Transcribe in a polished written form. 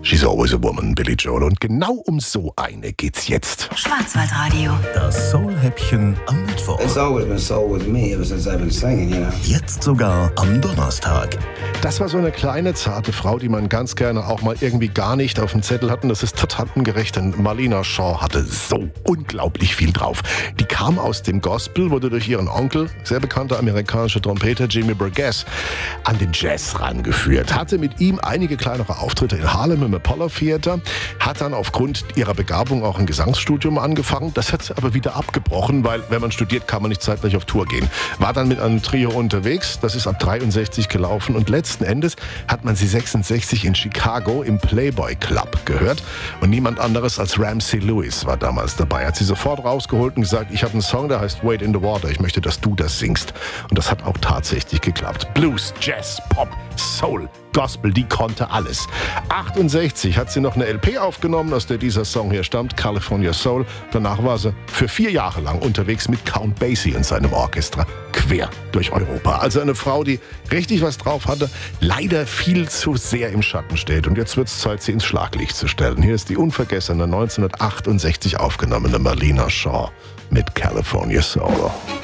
She's Always a Woman, Billy Joel. Und genau um so eine geht's jetzt. Schwarzwaldradio. Das Soul-Häppchen am Mittwoch. It's always been soul with me ever since I've been singing, you know. Jetzt sogar am Donnerstag. Das war so eine kleine, zarte Frau, die man ganz gerne auch mal irgendwie gar nicht auf dem Zettel hatten. Das ist total ungerecht, denn Marlena Shaw hatte so unglaublich viel drauf. Die kam aus dem Gospel, wurde durch ihren Onkel, sehr bekannter amerikanischer Trompeter Jimmy Burgess, an den Jazz rangeführt. Hatte mit ihm einige kleinere Auftritte in Harlem im Apollo Theater, hat dann aufgrund ihrer Begabung auch ein Gesangsstudium angefangen. Das hat sie aber wieder abgebrochen, weil wenn man studiert, kann man nicht zeitgleich auf Tour gehen. War dann mit einem Trio unterwegs, das ist ab 63 gelaufen und letzten Endes hat man sie 66 in Chicago im Playboy Club gehört und niemand anderes als Ramsey Lewis war damals dabei. Hat sie sofort rausgeholt und gesagt, ich habe einen Song, der heißt Wade in the Water, ich möchte, dass du das singst. Und das hat auch tatsächlich geklappt. Blues, Jazz, Pop, Soul, Gospel, die konnte alles. 68 hat sie noch eine LP aufgenommen, aus der dieser Song hier stammt, California Soul. Danach war sie für 4 Jahre lang unterwegs mit Count Basie und seinem Orchester quer durch Europa. Also eine Frau, die richtig was drauf hatte, leider viel zu sehr im Schatten steht. Und jetzt wird es Zeit, sie ins Schlaglicht zu stellen. Hier ist die unvergessene 1968 aufgenommene Marlena Shaw mit California Soul.